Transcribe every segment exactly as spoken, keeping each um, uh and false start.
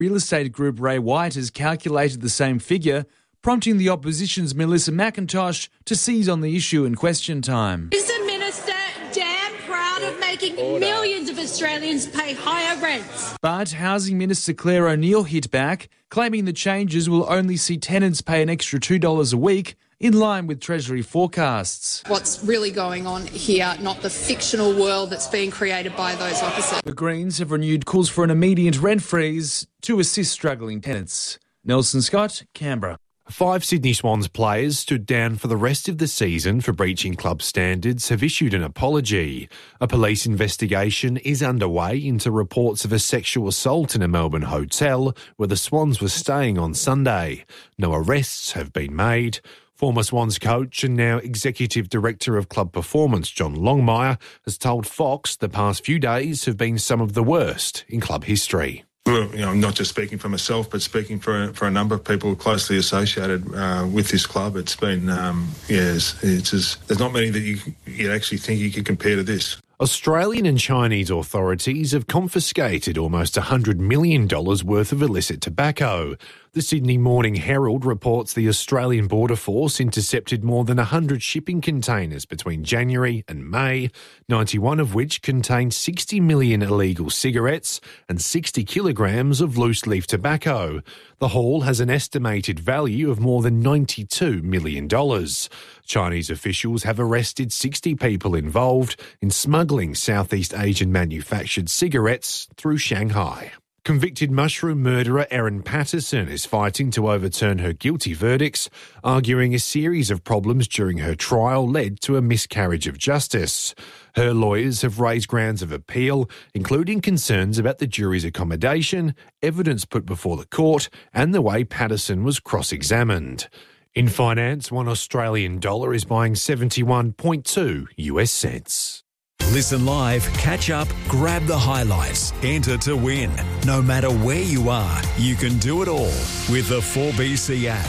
Real estate group Ray White has calculated the same figure, prompting the opposition's Melissa McIntosh to seize on the issue in question time. Is the minister damn proud of making millions of Australians pay higher rents? But Housing Minister Claire O'Neill hit back, claiming the changes will only see tenants pay an extra two dollars a week, in line with Treasury forecasts. What's really going on here, not the fictional world that's being created by those opposite. The Greens have renewed calls for an immediate rent freeze to assist struggling tenants. Nelson Scott, Canberra. Five Sydney Swans players stood down for the rest of the season for breaching club standards have issued an apology. A police investigation is underway into reports of a sexual assault in a Melbourne hotel where the Swans were staying on Sunday. No arrests have been made. Former Swans coach and now Executive Director of Club Performance, John Longmire, has told Fox the past few days have been some of the worst in club history. Well, you know, I'm not just speaking for myself, but speaking for for a number of people closely associated uh, with this club. It's been, um, yeah, it's, it's just, there's not many that you you actually think you could compare to this. Australian and Chinese authorities have confiscated almost one hundred million dollars worth of illicit tobacco. The Sydney Morning Herald reports the Australian Border Force intercepted more than one hundred shipping containers between January and May, ninety-one of which contained sixty million illegal cigarettes and sixty kilograms of loose-leaf tobacco. The haul has an estimated value of more than ninety-two million dollars. Chinese officials have arrested sixty people involved in smuggling Southeast Asian manufactured cigarettes through Shanghai. Convicted mushroom murderer Erin Patterson is fighting to overturn her guilty verdicts, arguing a series of problems during her trial led to a miscarriage of justice. Her lawyers have raised grounds of appeal, including concerns about the jury's accommodation, evidence put before the court, and the way Patterson was cross-examined. In finance, one Australian dollar is buying seventy-one point two US cents. Listen live, catch up, grab the highlights, enter to win. No matter where you are, you can do it all with the four B C app.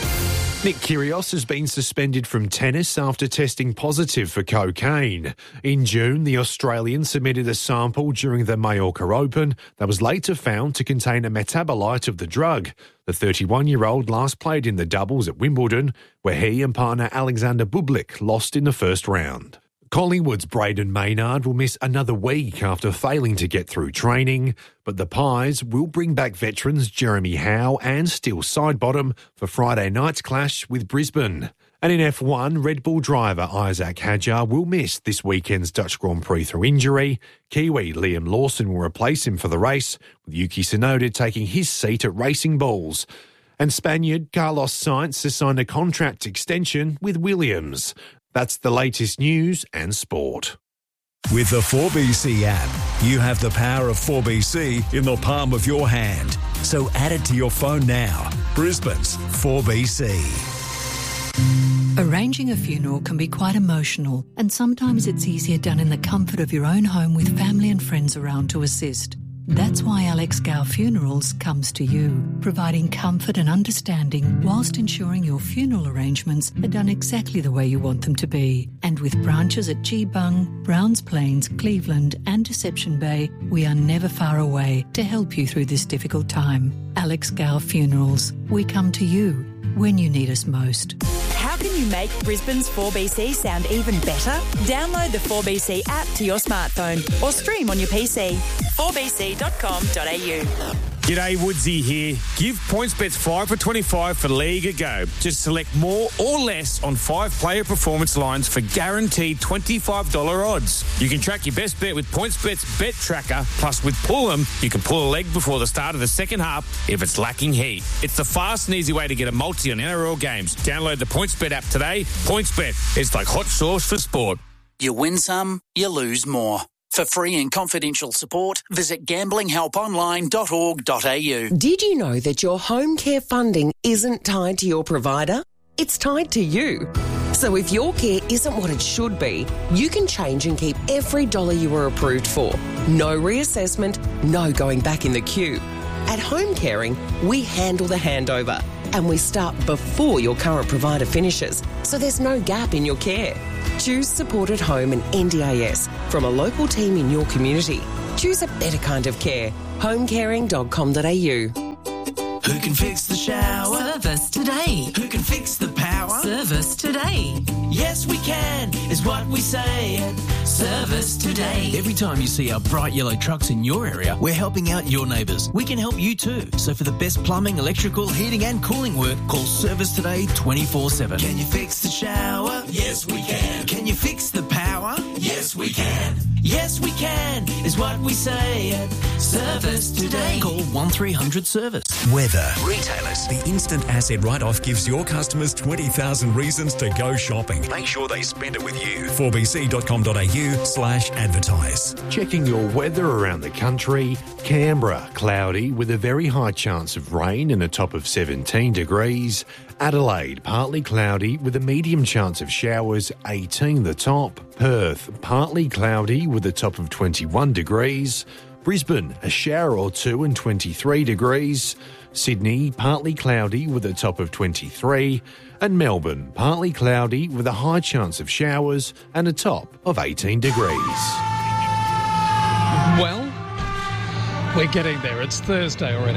Nick Kyrgios has been suspended from tennis after testing positive for cocaine. In June, the Australian submitted a sample during the Mallorca Open that was later found to contain a metabolite of the drug. The thirty-one-year-old last played in the doubles at Wimbledon, where he and partner Alexander Bublik lost in the first round. Collingwood's Braden Maynard will miss another week after failing to get through training, but the Pies will bring back veterans Jeremy Howe and Steele Sidebottom for Friday night's clash with Brisbane. And in F one, Red Bull driver Isaac Hadjar will miss this weekend's Dutch Grand Prix through injury. Kiwi Liam Lawson will replace him for the race, with Yuki Tsunoda taking his seat at Racing Bulls. And Spaniard Carlos Sainz has signed a contract extension with Williams. That's the latest news and sport. With the four B C app, you have the power of four B C in the palm of your hand. So add it to your phone now. Brisbane's four B C. Arranging a funeral can be quite emotional, and sometimes it's easier done in the comfort of your own home with family and friends around to assist. That's why Alex Gow Funerals comes to you, providing comfort and understanding whilst ensuring your funeral arrangements are done exactly the way you want them to be. And with branches at Geebung, Browns Plains, Cleveland and Deception Bay, we are never far away to help you through this difficult time. Alex Gow Funerals, we come to you when you need us most. How can you make Brisbane's four B C sound even better? Download the four B C app to your smartphone or stream on your P C. four b c dot com dot a u. G'day, Woodsy here. Give PointsBet's five for twenty-five for League a go. Just select more or less on five player performance lines for guaranteed twenty-five dollars odds. You can track your best bet with PointsBet's Bet Tracker. Plus, with Pull 'em, you can pull a leg before the start of the second half if it's lacking heat. It's the fast and easy way to get a multi on N R L games. Download the PointsBet app today. PointsBet, it's like hot sauce for sport. You win some, you lose more. For free and confidential support, visit gambling help online dot org dot a u. Did you know that your home care funding isn't tied to your provider? It's tied to you. So if your care isn't what it should be, you can change and keep every dollar you were approved for. No reassessment, no going back in the queue. At Home Caring, we handle the handover and we start before your current provider finishes, so there's no gap in your care. Choose Supported Home and N D I S from a local team in your community. Choose a better kind of care. home caring dot com dot a u. Who can fix the shower? Service today. Who can fix the power? Service today. Yes, we can, is what we say at Service Today. Every time you see our bright yellow trucks in your area, we're helping out your neighbours. We can help you too. So for the best plumbing, electrical, heating and cooling work, call Service Today twenty-four seven. Can you fix the shower? Yes, we can. Can you fix the power? Yes, we can. Yes, we can, is what we say at Service Today. Call one three hundred service. Weather. Retailers. The instant asset write-off gives your customers twenty thousand reasons to go shopping. Make sure they spend it with you. four b c dot com dot a u slash advertise. Checking your weather around the country. Canberra, cloudy with a very high chance of rain and a top of seventeen degrees. Adelaide, partly cloudy with a medium chance of showers, eighteen the top. Perth, partly cloudy with a top of twenty-one degrees. Brisbane, a shower or two and twenty-three degrees. Sydney, partly cloudy with a top of twenty-three. And Melbourne, partly cloudy with a high chance of showers and a top of eighteen degrees. Well, we're getting there. It's Thursday already.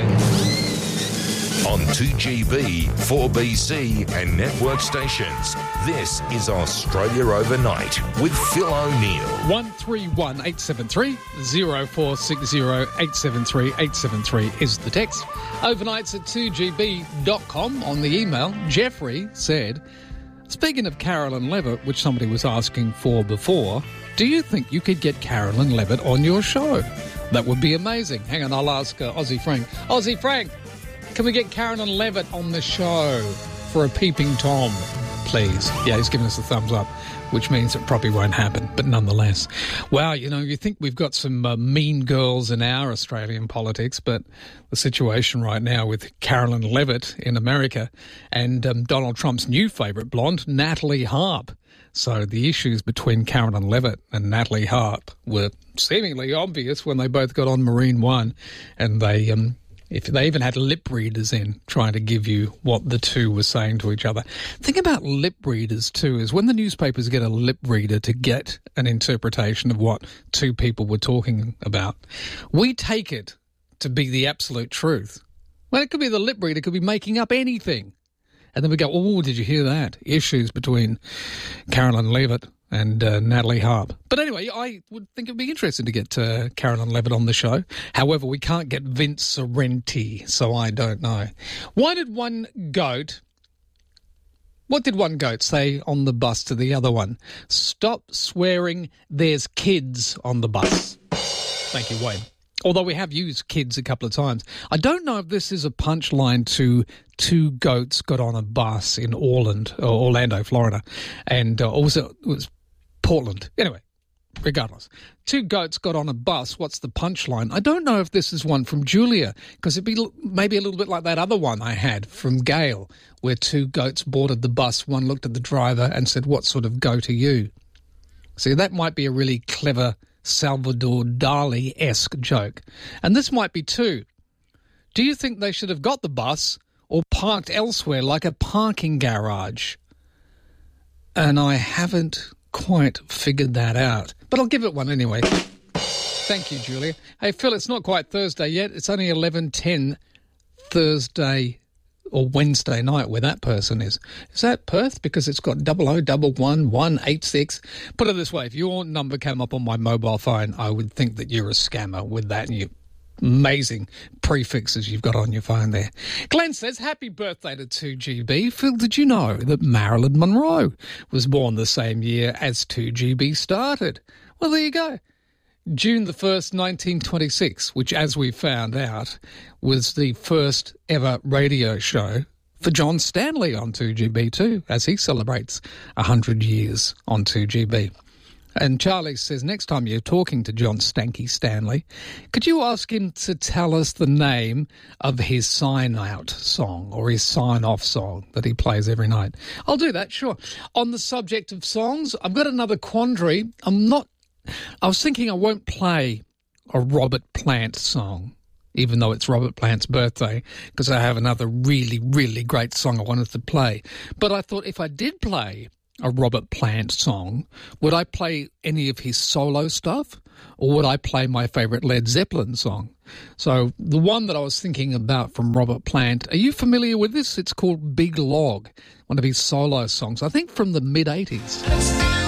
On two G B, four B C and network stations, this is Australia Overnight with Phil O'Neill. one three one eight seven three oh four six oh eight seven three eight seven three is the text. Overnights at two g b dot com on the email. Jeffrey said, speaking of Carolyn Levitt, which somebody was asking for before, do you think you could get Carolyn Levitt on your show? That would be amazing. Hang on, I'll ask uh, Aussie Frank. Aussie Frank, can we get Carolyn Levitt on the show for a peeping Tom, please? Yeah, he's giving us a thumbs up, which means it probably won't happen, but nonetheless. Wow, you know, you think we've got some uh, mean girls in our Australian politics, but the situation right now with Carolyn Levitt in America and um, Donald Trump's new favourite blonde, Natalie Harp. So the issues between Carolyn Levitt and Natalie Harp were seemingly obvious when they both got on Marine One, and they... um. If they even had lip readers in trying to give you what the two were saying to each other. The thing about lip readers too is when the newspapers get a lip reader to get an interpretation of what two people were talking about, we take it to be the absolute truth. Well, it could be the lip reader, could be making up anything. And then we go, oh, did you hear that? Issues between Carolyn Levitt and uh, Natalie Harp. But anyway, I would think it would be interesting to get uh, Carolyn Levitt on the show. However, we can't get Vince Sorrenti, so I don't know. Why did one goat... What did one goat say on the bus to the other one? Stop swearing, there's kids on the bus. Thank you, Wayne. Although we have used kids a couple of times. I don't know if this is a punchline to two goats got on a bus in Orland, or Orlando, Florida, and uh, also it was Portland. Anyway, regardless. Two goats got on a bus. What's the punchline? I don't know if this is one from Julia, because it'd be maybe a little bit like that other one I had from Gail, where two goats boarded the bus. One looked at the driver and said, what sort of goat are you? See, that might be a really clever Salvador Dali-esque joke. And this might be too. Do you think they should have got the bus or parked elsewhere like a parking garage? And I haven't quite figured that out. But I'll give it one anyway. Thank you, Julia. Hey, Phil, it's not quite Thursday yet. It's only eleven ten Thursday or Wednesday night where that person is. Is that Perth? Because it's got double O double one one eight six. Put it this way, if your number came up on my mobile phone, I would think that you're a scammer with that and you amazing prefixes you've got on your phone there. Glenn says, happy birthday to two G B. Phil, did you know that Marilyn Monroe was born the same year as two G B started? Well, there you go. June the first, nineteen twenty-six, which, as we found out, was the first ever radio show for John Stanley on two G B too, as he celebrates one hundred years on two G B. And Charlie says, next time you're talking to John Stanky Stanley, could you ask him to tell us the name of his sign-out song or his sign-off song that he plays every night? I'll do that, sure. On the subject of songs, I've got another quandary. I'm not... I was thinking I won't play a Robert Plant song, even though it's Robert Plant's birthday, because I have another really, really great song I wanted to play. But I thought if I did play a Robert Plant song, would I play any of his solo stuff or would I play my favourite Led Zeppelin song? So the one that I was thinking about from Robert Plant, are you familiar with this? It's called Big Log, one of his solo songs, I think from the mid-eighties.